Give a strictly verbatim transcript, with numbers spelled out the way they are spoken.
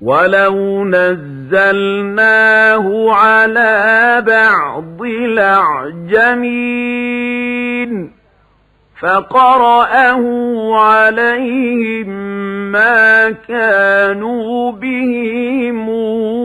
وَلَوْ نَزَّلْنَاهُ عَلَى بَعْضِ الْأَعْجَمِينَ فَقَرَأَهُ عَلَيْهِم مَّا كَانُوا بِهِ مُؤْمِنِينَ